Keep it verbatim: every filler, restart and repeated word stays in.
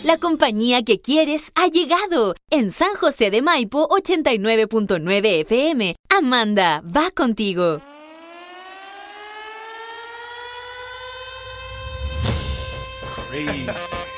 La compañía que quieres ha llegado. En San José de Maipo, ochenta y nueve punto nueve F M. Amanda va contigo. Crazy.